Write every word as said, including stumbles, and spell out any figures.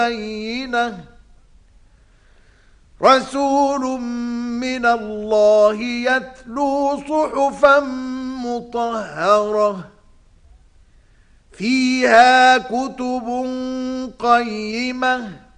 بينة رسول من الله يتلو صحفا مطهرة فيها كتب قيمة